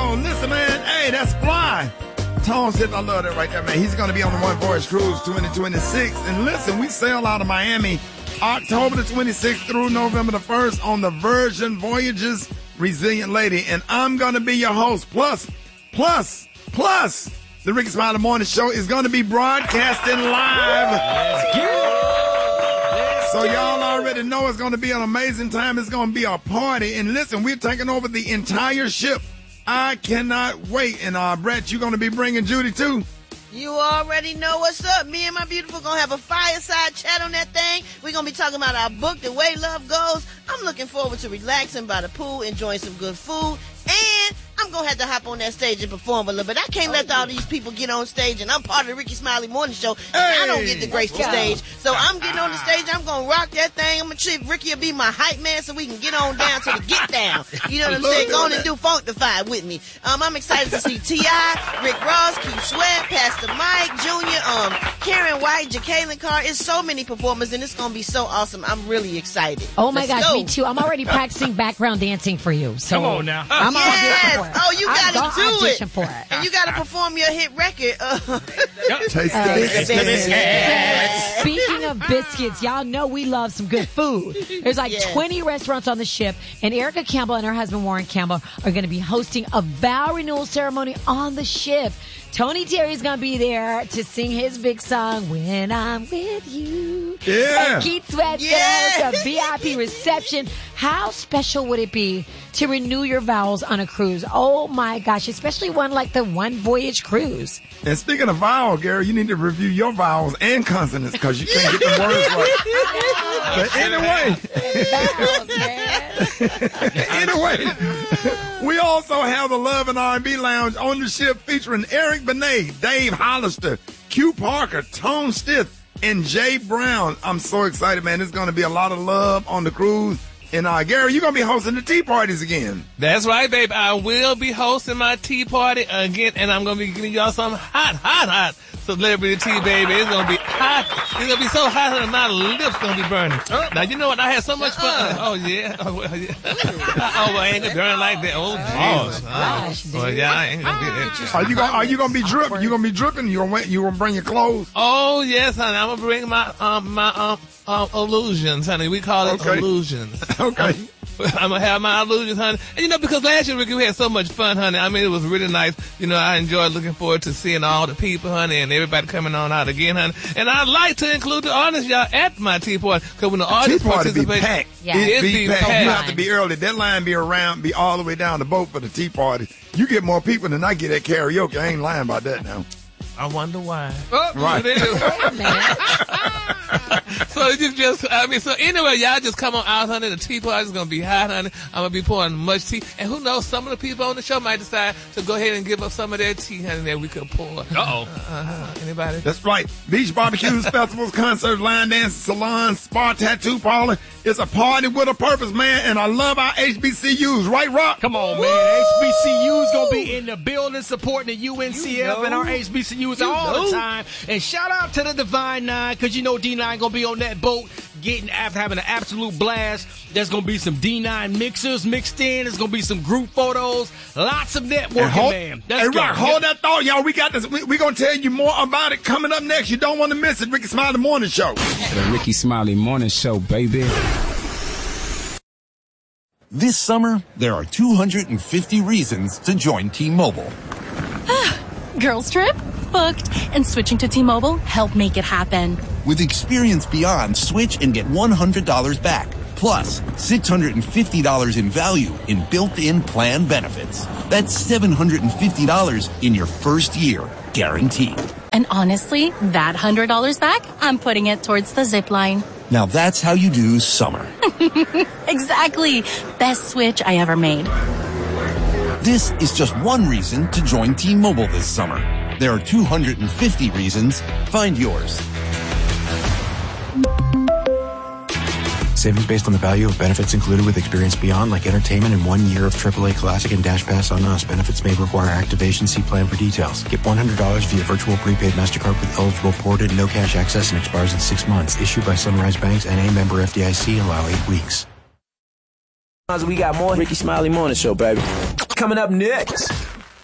Oh, listen, man. Hey, that's Fly. Tone said, I love that right there, man. He's going to be on the One Voyage Cruise 2026. And listen, we sail out of Miami October the 26th through November the 1st on the Virgin Voyages Resilient Lady. And I'm going to be your host. Plus, the Ricky Smiley Morning Show is going to be broadcasting live. So y'all already know it's going to be an amazing time. It's going to be a party. And listen, we're taking over the entire ship. I cannot wait. And Brett, you going to be bringing Judy too? You already know what's up. Me and my beautiful gonna have a fireside chat on that thing. We're gonna be talking about our book, The Way Love Goes. I'm looking forward to relaxing by the pool, enjoying some good food, and I'm gonna have to hop on that stage and perform a little bit. I can't let all these people get on stage, and I'm part of the Ricky Smiley Morning Show, and I don't get to grace the stage. So I'm getting on the stage, I'm gonna rock that thing. I'm gonna see if Ricky will be my hype man so we can get on down to the get down. You know what I'm saying? Go on and do Funkdafied with me. I'm excited to see T.I., Rick Ross, Keith Sweat, Pastor Mike Jr., Karen White, Jacqueline Carr. It's so many performers, and it's gonna be so awesome. I'm really excited. Oh my gosh, me too. I'm already practicing background dancing for you. So come on now. I'm auditioning for it. Oh, you gotta do it. For it. And you gotta perform your hit record. Speaking of biscuits, y'all know we love some good food. There's like 20 restaurants on the ship, and Erica Campbell and her husband Warren Campbell are going to be hosting a vow renewal ceremony on the ship. Tony Terry's going to be there to sing his big song, When I'm With You. Yeah. And Keith Sweat's going to host a VIP reception. How special would it be to renew your vows on a cruise? Oh, my gosh, especially one like the One Voyage Cruise. And speaking of vowels, Gary, you need to review your vowels and consonants because you can't get the words right. But anyway, we also have the Love and R&B Lounge on the ship featuring Eric Benet, Dave Hollister, Q Parker, Tone Stith, and Jay Brown. I'm so excited, man. There's going to be a lot of love on the cruise. And Gary, you're going to be hosting the tea parties again. That's right, babe. I will be hosting my tea party again, and I'm going to be giving y'all some hot celebrity tea, baby. It's going to be hot. It's going to be so hot that my lips going to be burning. Now, you know what? I had so much fun. Oh, yeah. Oh, well, yeah. I ain't going to burn like that. Oh, Jesus. Well, yeah, I ain't going to be that. Are you going to be dripping? You going to be dripping? You going to bring your clothes? Oh, yes, honey. I'm going to bring my illusions, honey. We call it illusions. Okay. I'm going to have my illusions, honey. And, because last year, Ricky, we had so much fun, honey. I mean, it was really nice. I enjoyed looking forward to seeing all the people, honey, and everybody coming on out again, honey. And I'd like to include the artists, y'all, at my tea party. Because when the artists participate, be packed. Yeah. It be packed. packed. You have to be early. That line be all the way down the boat for the tea party. You get more people than I get at karaoke. I ain't lying about that now. I wonder why. Oh, right. So anyway, y'all just come on out, honey. The tea party's going to be hot, honey. I'm going to be pouring much tea. And who knows, some of the people on the show might decide to go ahead and give up some of their tea, honey, that we could pour. Anybody? That's right. Beach barbecues, festivals, concerts, line dances, salons, spa, tattoo parlor. It's a party with a purpose, man. And I love our HBCUs. Right, Rock? Come on, man. HBCUs going to be in the building supporting the UNCF and our HBCUs all the time. And shout out to the Divine Nine, because D9 going to be on that boat having an absolute blast. There's going to be some D9 mixers mixed in. There's going to be some group photos. Lots of networking, man. Hey, Rock, hold that thought, y'all. We got this. We're going to tell you more about it coming up next. You don't want to miss it. Ricky Smiley Morning Show. The Ricky Smiley Morning Show, baby. This summer, there are 250 reasons to join T-Mobile. Girls trip? Booked. And switching to T-Mobile helped make it happen. With Experience Beyond, switch and get $100 back. Plus, $650 in value in built-in plan benefits. That's $750 in your first year, guaranteed. And honestly, that $100 back, I'm putting it towards the zip line. Now that's how you do summer. Exactly. Best switch I ever made. This is just one reason to join T-Mobile this summer. There are 250 reasons. Find yours. Savings based on the value of benefits included with Experience Beyond, like entertainment and 1 year of AAA Classic and Dash Pass on us. Benefits may require activation. See plan for details. Get $100 via virtual prepaid MasterCard with eligible ported, no cash access, and expires in 6 months. Issued by Sunrise Banks, N.A. member FDIC. Allow 8 weeks. We got more Ricky Smiley Morning Show, baby. Coming up next.